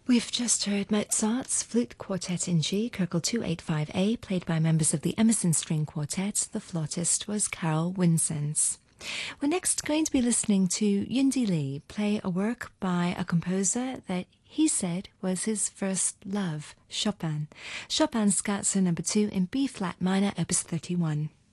We've just heard Mozart's Flute Quartet in G, Köchel 285A, played by members of the Emerson String Quartet. The flautist was Carol Winsens. We're next going to be listening to Yundi Lee play a work by a composer that he said was his first love, Chopin. Chopin's Scherzo No. 2 in B-flat minor, opus 31.